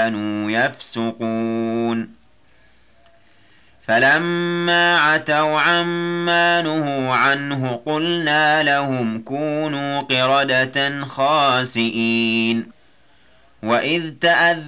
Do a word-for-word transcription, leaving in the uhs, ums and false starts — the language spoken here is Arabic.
كانوا يفسقون فلما عتوا عما نهوا عنه قلنا لهم كونوا قردة خاسئين وإذ تأذن